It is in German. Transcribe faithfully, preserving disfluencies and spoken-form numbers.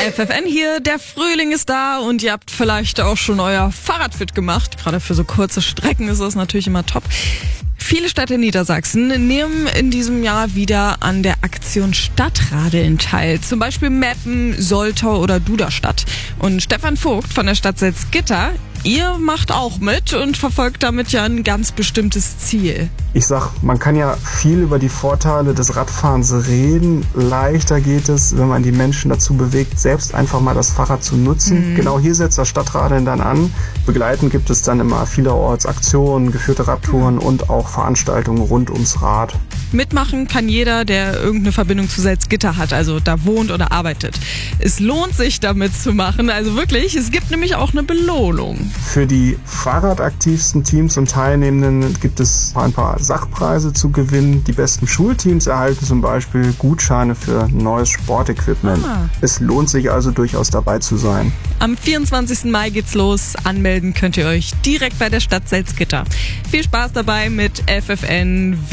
F F N hier, der Frühling ist da und ihr habt vielleicht auch schon euer Fahrrad fit gemacht. Gerade für so kurze Strecken ist das natürlich immer top. Viele Städte in Niedersachsen nehmen in diesem Jahr wieder an der Aktion Stadtradeln teil. Zum Beispiel Meppen, Soltau oder Duderstadt. Und Stefan Vogt von der Stadt Salzgitter, ihr macht auch mit und verfolgt damit ja ein ganz bestimmtes Ziel. Ich sag, man kann ja viel über die Vorteile des Radfahrens reden. Leichter geht es, wenn man die Menschen dazu bewegt, selbst einfach mal das Fahrrad zu nutzen. Mhm. Genau hier setzt das Stadtradeln dann an. Begleitend gibt es dann immer vielerorts Aktionen, geführte Radtouren und auch Veranstaltungen rund ums Rad. Mitmachen kann jeder, der irgendeine Verbindung zu Salzgitter hat, also da wohnt oder arbeitet. Es lohnt sich, da mitzumachen, also wirklich, es gibt nämlich auch eine Belohnung. Für die fahrradaktivsten Teams und Teilnehmenden gibt es ein paar Sachpreise zu gewinnen. Die besten Schulteams erhalten zum Beispiel Gutscheine für neues Sportequipment. Ah. Es lohnt sich also durchaus dabei zu sein. Am vierundzwanzigsten Mai geht's los. Anmelden könnt ihr euch direkt bei der Stadt Salzgitter. Viel Spaß dabei mit F F N.